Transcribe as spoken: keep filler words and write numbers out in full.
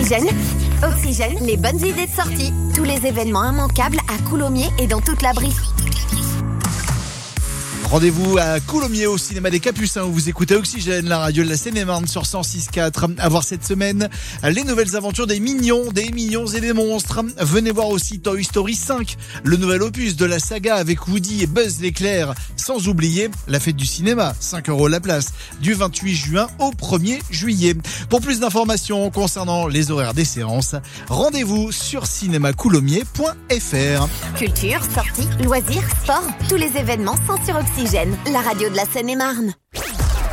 Oxygène. Oxygène, les bonnes idées de sortie. Tous les événements immanquables à Coulommiers et dans toute la Brie. Rendez-vous à Coulommiers au cinéma des Capucins où vous écoutez Oxygène, la radio de la Seine-et-Marne sur cent six quatre. À voir cette semaine les nouvelles aventures des mignons, des mignons et des monstres. Venez voir aussi Toy Story cinq, le nouvel opus de la saga avec Woody et Buzz l'éclair. Sans oublier la fête du cinéma, cinq euros la place, du vingt-huit juin au premier juillet. Pour plus d'informations concernant les horaires des séances, rendez-vous sur cinéma coulommiers point f r. Culture, sorties, loisirs, sport, tous les événements sont sur Oxygène, la radio de la Seine-et-Marne.